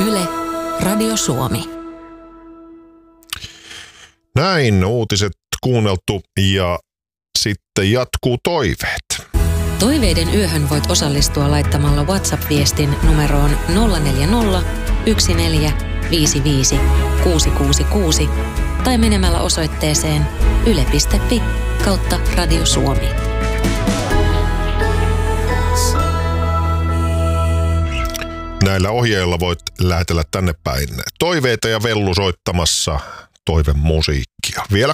Yle, Radio Suomi. Näin, uutiset kuunneltu ja sitten jatkuu toiveet. Toiveiden yöhön voit osallistua laittamalla WhatsApp-viestin numeroon 040 1455 666 tai menemällä osoitteeseen yle.fi/Radio Suomi. Näillä ohjeilla voit lähetellä tänne päin toiveita ja Vellu soittamassa toivemusiikkia. Vielä